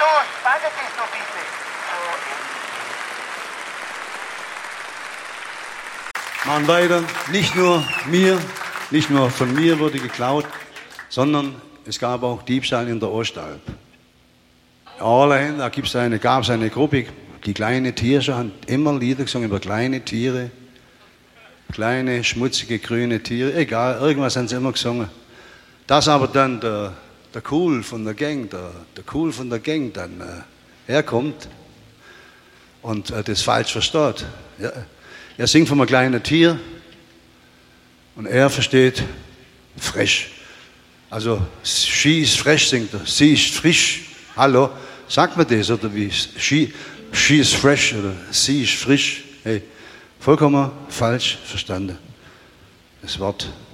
so Spaghetti so bitte. Machen weiter. Nicht nur von mir wurde geklaut, sondern es gab auch Diebstahl in der Ostalb. Allein, da gab es eine Gruppe, die kleine Tiere haben immer Lieder gesungen über kleine Tiere, kleine, schmutzige, grüne Tiere, egal, irgendwas haben sie immer gesungen. Dass aber dann der Cool von der Gang, dann herkommt und das falsch versteht. Ja. Er singt von einem kleinen Tier und er versteht frisch. Also, she is fresh, singt er. Sie ist frisch. Hallo, sagt man das oder wie? She is fresh oder sie ist frisch. Hey, vollkommen falsch verstanden. Das Wort